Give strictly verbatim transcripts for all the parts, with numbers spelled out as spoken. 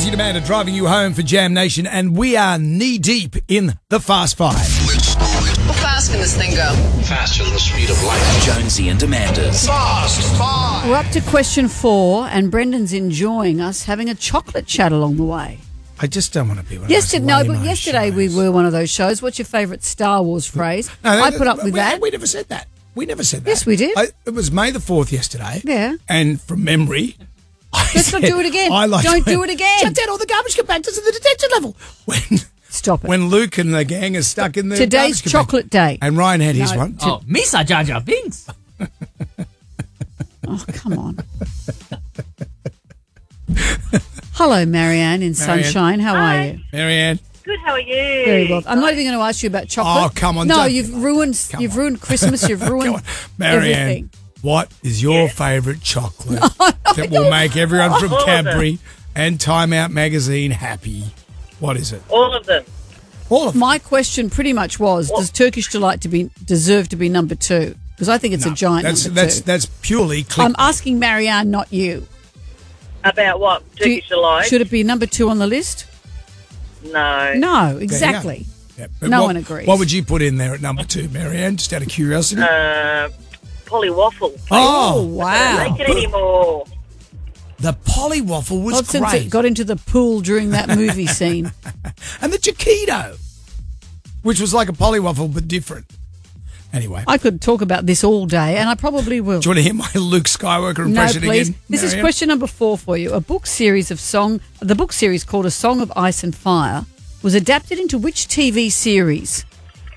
Jonesy and Amanda driving you home for Jam Nation, and we are knee-deep in the Fast Five. How fast can this thing go? Faster than the speed of light. Jonesy and Amanda's Fast Five. We're up to question four, and Brendan's enjoying us having a chocolate chat along the way. I just don't want to be one Yesterday, of no, those but lame-o yesterday shows. we were one of those shows. What's your favourite Star Wars phrase? No, I no, put up we, with that. We never said that. We never said that. Yes, we did. I, it was May the fourth yesterday. Yeah. And from memory, I Let's said, not do it again. I like Don't when- do it again. Shut down all the garbage compactors at the detention level. When Stop it. when Luke and the gang are stuck in the Today's garbage chocolate day. And Ryan had his No, one. to- Oh, Misa Jar Jar Binks. Oh, come on. Hello, Marianne in Marianne. Sunshine. How Hi. are you? Marianne. Good, how are you? Very well. I'm not even going to ask you about chocolate. Oh, come on, No, don't- you've ruined. Come You've on. ruined Christmas. You've Come ruined on. Marianne, everything. what is your favourite chocolate that will make everyone from All of Cadbury and Time Out magazine happy? What is it? All of them. All of them. My question pretty much was: does Turkish Delight to be deserve to be number two? Because I think it's No, a giant that's, number that's, two. That's purely click. I'm asking Marianne, not you. About what? Do you- Turkish Delight? Should it be number two on the list? No. No, exactly. Yeah, but No what, one agrees. What would you put in there at number two, Marianne? Just out of curiosity. Uh, Polly Waffle. Oh, oh, wow. Don't make it anymore. the Polly Waffle was Not since great. it got into the pool during that movie scene. And the Chiquito, which was like a Polly Waffle but different. Anyway, I could talk about this all day, and I probably will. do you want to hear my Luke Skywalker No, impression please. again? This is Marianne? question number four for you. A book series of song, the book series called A Song of Ice and Fire, was adapted into which T V series?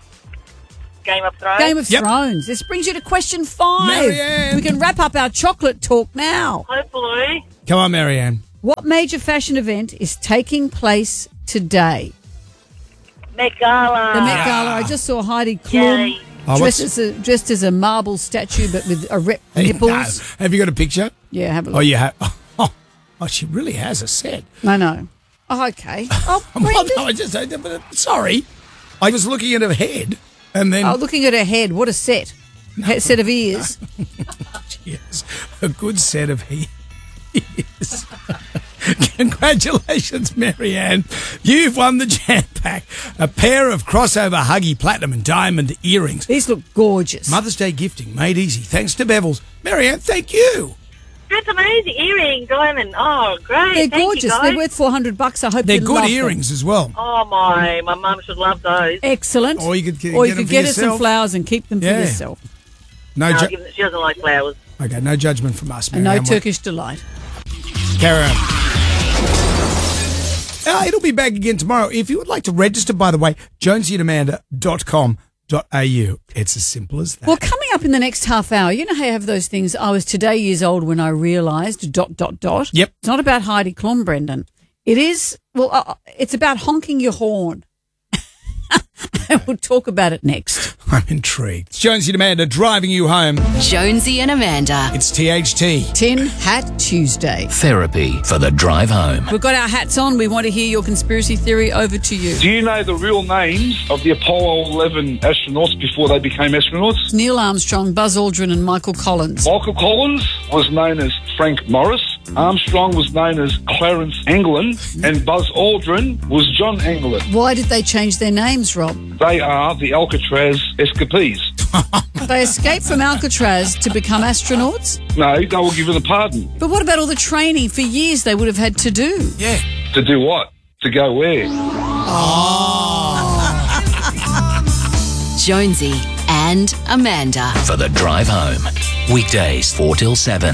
Game of Thrones. Game of Yep. Thrones. This brings you to question five. Marianne. We can wrap up our chocolate talk now. Hopefully. Come on, Marianne. What major fashion event is taking place today? Met Gala. The Met Gala. I just saw Heidi Klum Yay. Oh, dressed, what's- as a, dressed as a marble statue, but with a rep Hey, nipples. no. Have you got a picture? Yeah, have a Oh, look. you have. Oh, oh, she really has a set. I know. Oh, okay. Oh, Well, Brendan. no, I just, I, but, sorry. I was looking at her head and then Oh, looking at her head. What a set. A set of ears. she has a good set of ears. Congratulations, Marianne. You've won the Jam Pack. A pair of crossover Huggy Platinum and Diamond earrings. These look gorgeous. Mother's Day gifting made easy thanks to Bevels. Marianne, thank you. That's amazing. Earring, diamond. Oh, great. They're Thank you, gorgeous. guys. They're worth four hundred bucks. I hope They're you good love them. earrings as well. Oh, my. My mum should love those. Excellent. Or you could get- or get you them could for get her some yourself. flowers and keep them Yeah. for yourself. No, No, ju- give them- she doesn't like flowers. okay, no judgment from us, And Marianne. no Turkish Delight. Carry on. Uh, it'll be back again tomorrow. If you would like to register, by the way, jonesy and amanda dot com dot a u. It's as simple as that. Well, coming up in the next half hour, you know how you have those things, I was today years old when I realised, dot, dot, dot. Yep. It's not about Heidi Klum, Brendan. It is, well, uh, it's about honking your horn. And we'll talk about it next. I'm intrigued. It's Jonesy and Amanda driving you home. Jonesy and Amanda. It's T H T. Tin Hat Tuesday. Therapy for the drive home. We've got our hats on. We want to hear your conspiracy theory. Over to you. Do you know the real names of the Apollo eleven astronauts before they became astronauts? Neil Armstrong, Buzz Aldrin and Michael Collins. Michael Collins was known as Frank Morris. Armstrong was known as Clarence Anglin. And Buzz Aldrin was John Anglin. Why did they change their names, Rob? They are the Alcatraz escapees. They escaped from Alcatraz to become astronauts? No, they were given a pardon. But what about all the training for years they would have had to do? Yeah. To do what? To go where? Jonesy and Amanda. For the drive home. Weekdays four till seven.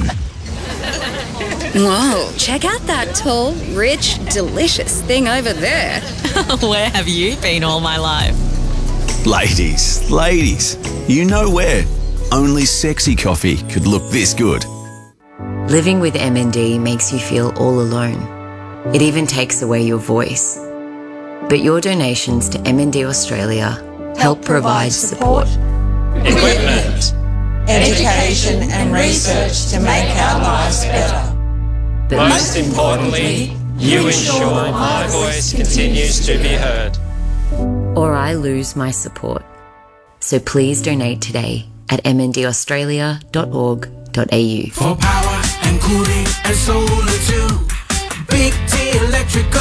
Whoa, check out that tall, rich, delicious thing over there. Where have you been all my life? Ladies, ladies, you know where. Only sexy coffee could look this good. Living with M N D makes you feel all alone. It even takes away your voice. But your donations to M N D Australia help provide support. Equipment, education and research to make our lives better. But most importantly, you ensure my voice continues to be heard. or I lose my support. So please donate today at m n d australia dot org dot a u. For power and cooling and solar too. Big T Electric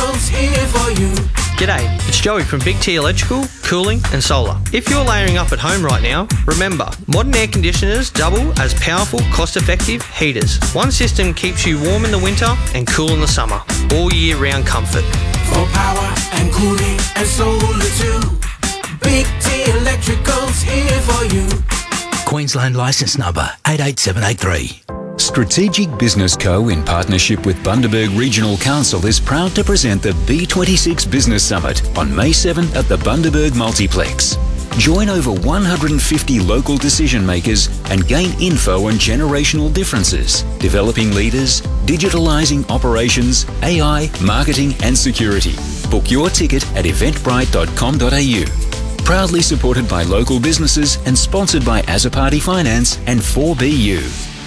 G'day, it's Joey from Big T Electrical, Cooling and Solar. If you're layering up at home right now, remember, modern air conditioners double as powerful, cost-effective heaters. One system keeps you warm in the winter and cool in the summer. All year round comfort. For power and cooling and solar too. Big T Electrical's here for you. Queensland licence number eight eight seven eight three. Strategic Business Co, in partnership with Bundaberg Regional Council, is proud to present the B twenty-six Business Summit on May seventh at the Bundaberg Multiplex. Join over one hundred fifty local decision makers and gain info on generational differences, developing leaders, digitalising operations, A I, marketing and security. Book your ticket at eventbrite dot com dot a u. Proudly supported by local businesses and sponsored by Azzopardi Finance and four B U.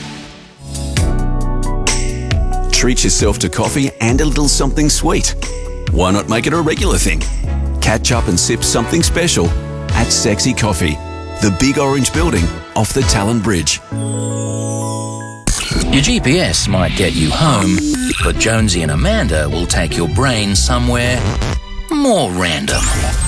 Treat yourself to coffee and a little something sweet. Why not make it a regular thing? Catch up and sip something special at Sexy Coffee, the big orange building off the Talon Bridge. Your G P S might get you home, but Jonesy and Amanda will take your brain somewhere more random.